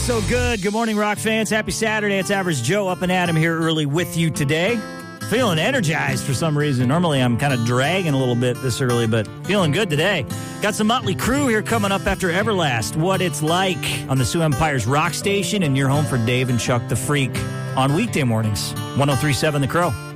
So good. Good morning, Rock fans. Happy Saturday. It's Average Joe up and Adam here early with you today. Feeling energized for some reason. Normally I'm kind of dragging a little bit this early, but feeling good today. Got some Motley Crue here coming up after Everlast. What It's Like on the Sioux Empire's Rock Station, and you're home for Dave and Chuck the Freak on weekday mornings. 103.7 The Crow.